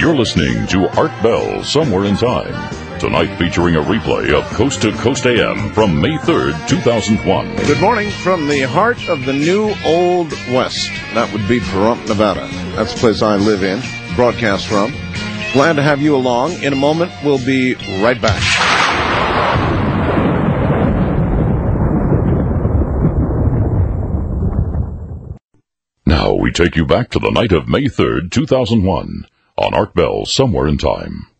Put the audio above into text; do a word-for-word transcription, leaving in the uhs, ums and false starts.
You're listening to Art Bell, Somewhere in Time. Tonight featuring a replay of Coast to Coast A M from May third, two thousand one. Good morning from the heart of the new Old West. That would be Pahrump, Nevada. That's the place I live in, broadcast from. Glad to have you along. In a moment, we'll be right back. Now we take you back to the night of May third, two thousand one on Art Bell, Somewhere in Time.